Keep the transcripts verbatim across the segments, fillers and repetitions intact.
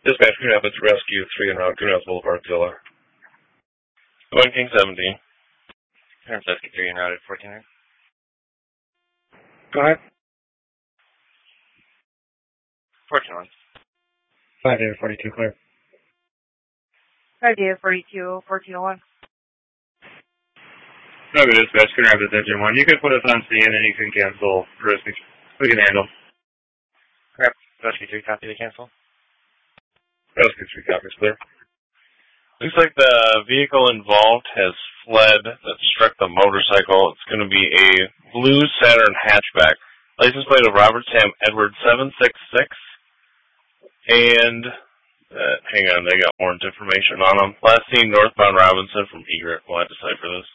Dispatch, Green Rapids, Rescue three en route, Green Rapids Boulevard, Zilla. One King seventeen. Parents Rescue three en route at fourteen hundred. Go ahead. fourteen oh one. five David forty-two, clear. five David forty-two, fourteen oh one. No good, Dispatch, Green Rapids, Engine one. You can put us on scene and you can cancel risk. We can handle. Crap. Rescue three, copy to cancel. Rescue three, copies, clear. Looks like the vehicle involved has fled that struck the motorcycle. It's going to be a blue Saturn hatchback. License plate of Robert Sam Edward seven six six. And, uh, hang on, they got more information on them. Last seen northbound Robinson from Egret. We'll have to decipher this.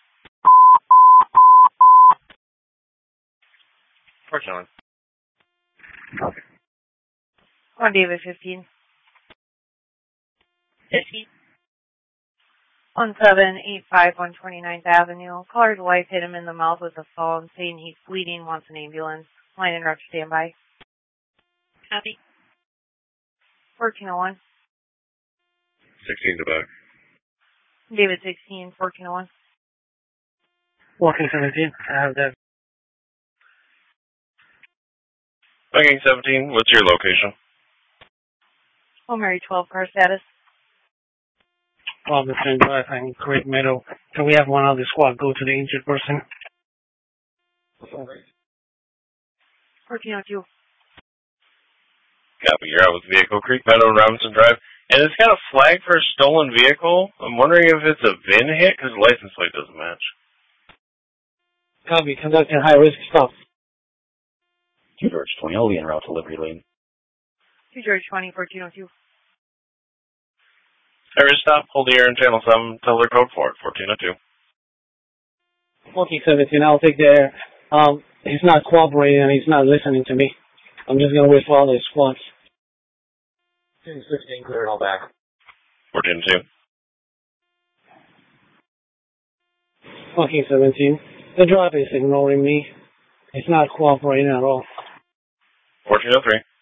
fourteen oh one. One David fifteen. fifteen. One seven eight five one twenty-ninth Avenue. Caller's wife hit him in the mouth with a phone, saying he's bleeding, wants an ambulance. Line and rep standby. Copy. fourteen oh one. sixteen to back. David sixteen, fourteen oh one. Walking seventeen, I have that. One King seventeen, what's your location? Home Mary twelve, car status. Robinson Drive and Great Meadow. Can we have one of the squad go to the injured person? fourteen oh two. Copy, you're out with vehicle, Creek Meadow, Robinson Drive. And it's got a flag for a stolen vehicle. I'm wondering if it's a V I N hit because the license plate doesn't match. Copy, conducting high risk stop. two George twenty, I'll be en route to Liberty Lane. two George twenty, fourteen oh two. Service stop, hold the air in channel seven, tell their code for it, fourteen oh two. Walking seventeen, I'll take the air. Um, he's not cooperating and he's not listening to me. I'm just going to wait for all the squads. fifteen, clear it all back. fourteen oh two. Walking seventeen, the driver is ignoring me. He's not cooperating at all. fourteen oh three.